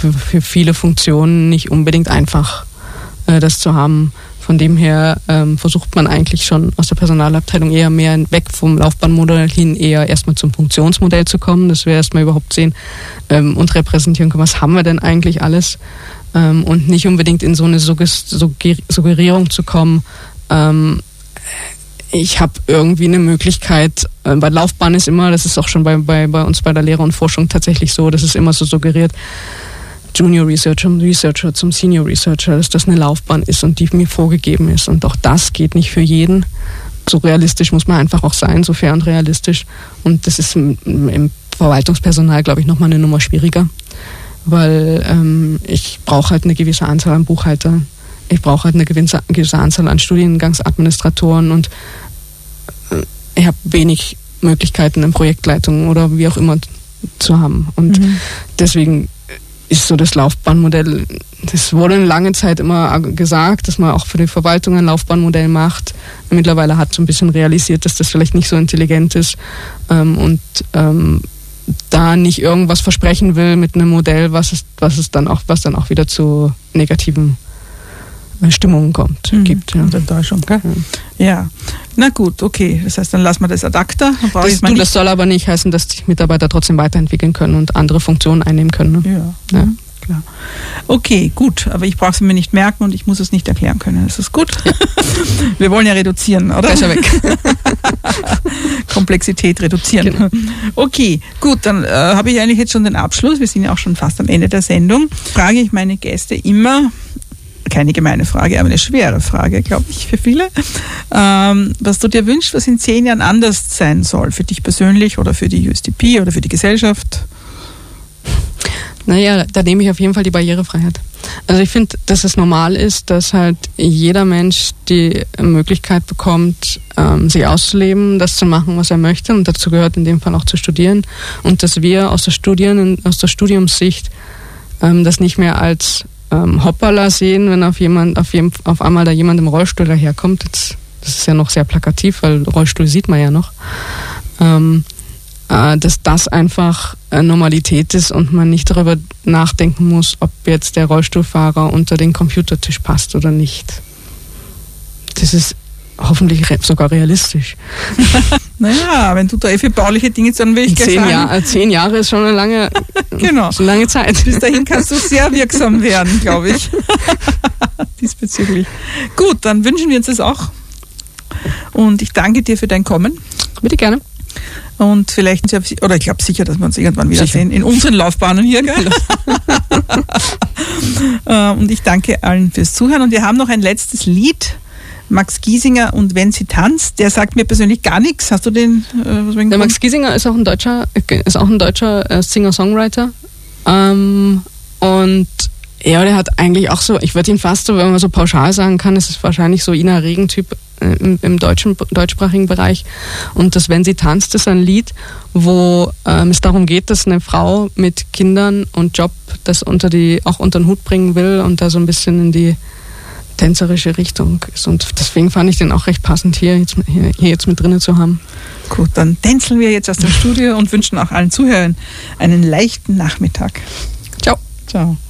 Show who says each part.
Speaker 1: für viele Funktionen nicht unbedingt einfach, das zu haben. Von dem her versucht man eigentlich schon aus der Personalabteilung eher mehr weg vom Laufbahnmodell hin, eher erstmal zum Funktionsmodell zu kommen, dass wir erstmal überhaupt sehen und repräsentieren können, was haben wir denn eigentlich alles, und nicht unbedingt in so eine Suggerierung zu kommen, ich habe irgendwie eine Möglichkeit, bei Laufbahn ist immer, das ist auch schon bei uns bei der Lehre und Forschung tatsächlich so, dass es immer so suggeriert, Junior Researcher zum Senior Researcher, dass das eine Laufbahn ist und die mir vorgegeben ist. Und auch das geht nicht für jeden. So realistisch muss man einfach auch sein, so fair und realistisch. Und das ist im Verwaltungspersonal, glaube ich, nochmal eine Nummer schwieriger. Weil ich brauche halt eine gewisse Anzahl an Buchhaltern. Ich brauche halt eine gewisse Anzahl an Studiengangsadministratoren und ich habe wenig Möglichkeiten in Projektleitung oder wie auch immer zu haben. Und deswegen ist so das Laufbahnmodell, das wurde eine lange Zeit immer gesagt, dass man auch für die Verwaltung ein Laufbahnmodell macht. Mittlerweile hat so ein bisschen realisiert, dass das vielleicht nicht so intelligent ist und da nicht irgendwas versprechen will mit einem Modell, was dann auch wieder zu negativen Stimmungen gibt. Ja.
Speaker 2: Enttäuschung, gell? Ja. Na gut, okay. Das heißt, dann lassen wir das ad acta.
Speaker 1: Das soll aber nicht heißen, dass sich Mitarbeiter trotzdem weiterentwickeln können und andere Funktionen einnehmen können. Ne?
Speaker 2: Ja. Klar. Okay, gut. Aber ich brauche es mir nicht merken und ich muss es nicht erklären können. Das ist gut. Ja. Wir wollen ja reduzieren, oder?
Speaker 1: Besser weg.
Speaker 2: Komplexität reduzieren. Genau. Okay, gut. Dann habe ich eigentlich jetzt schon den Abschluss. Wir sind ja auch schon fast am Ende der Sendung. Frage ich meine Gäste immer, keine gemeine Frage, aber eine schwere Frage, glaube ich, für viele. Was du dir wünschst, was in 10 Jahren anders sein soll, für dich persönlich oder für die USDP oder für die Gesellschaft?
Speaker 1: Naja, da nehme ich auf jeden Fall die Barrierefreiheit. Also ich finde, dass es normal ist, dass halt jeder Mensch die Möglichkeit bekommt, sich auszuleben, das zu machen, was er möchte, und dazu gehört in dem Fall auch zu studieren, und dass wir aus der Studiumssicht das nicht mehr als Hoppala sehen, wenn auf einmal da jemand im Rollstuhl daherkommt. Das ist ja noch sehr plakativ, weil Rollstuhl sieht man ja noch. Dass das einfach Normalität ist und man nicht darüber nachdenken muss, ob jetzt der Rollstuhlfahrer unter den Computertisch passt oder nicht. Das ist hoffentlich sogar realistisch.
Speaker 2: Naja, wenn du da für bauliche Dinge, dann will ich gleich sagen.
Speaker 1: 10 Jahre ist schon eine lange,
Speaker 2: genau.
Speaker 1: Eine lange Zeit.
Speaker 2: Bis dahin kannst du sehr wirksam werden, glaube ich. Diesbezüglich. Gut, dann wünschen wir uns das auch. Und ich danke dir für dein Kommen.
Speaker 1: Bitte gerne.
Speaker 2: Und vielleicht, oder ich glaube sicher, dass wir uns irgendwann wiedersehen in unseren Laufbahnen hier. Gell? Und ich danke allen fürs Zuhören. Und wir haben noch ein letztes Lied. Max Giesinger und Wenn sie tanzt, der sagt mir persönlich gar nichts. Hast du den?
Speaker 1: Der Max Giesinger ist auch ein deutscher Singer-Songwriter. Und ja, der hat eigentlich auch so, ich würde ihn fast so, wenn man so pauschal sagen kann, ist es wahrscheinlich so Ina Regen-Typ im deutschsprachigen Bereich. Und das Wenn sie tanzt ist ein Lied, wo es darum geht, dass eine Frau mit Kindern und Job das auch unter den Hut bringen will und da so ein bisschen in die tänzerische Richtung ist. Und deswegen fand ich den auch recht passend, hier jetzt mit drinnen zu haben.
Speaker 2: Gut, dann tänzeln wir jetzt aus dem Studio und wünschen auch allen Zuhörern einen leichten Nachmittag.
Speaker 1: Ciao.
Speaker 2: Ciao.